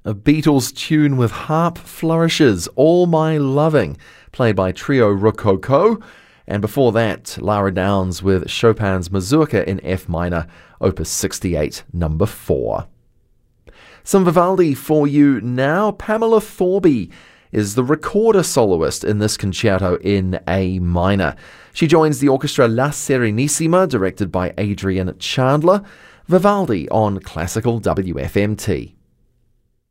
A Beatles tune with harp flourishes, All My Loving, played by Trio Rococo. And before that, Lara Downs with Chopin's Mazurka in F minor, Opus 68, number 4. Some Vivaldi for you now. Pamela Thorby is the recorder soloist in this concerto in A minor. She joins the orchestra La Serenissima, directed by Adrian Chandler. Vivaldi on Classical WFMT.